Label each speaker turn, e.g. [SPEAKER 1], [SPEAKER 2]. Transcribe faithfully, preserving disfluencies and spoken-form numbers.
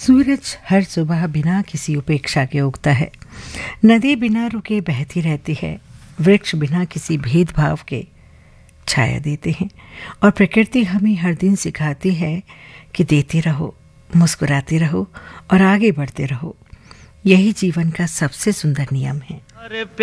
[SPEAKER 1] सूरज हर सुबह बिना किसी उपेक्षा के उगता है। नदी बिना रुके बहती रहती है। वृक्ष बिना किसी भेदभाव के छाया देते हैं। और प्रकृति हमें हर दिन सिखाती है कि देते रहो, मुस्कुराते रहो और आगे बढ़ते रहो। यही जीवन का सबसे सुंदर नियम है।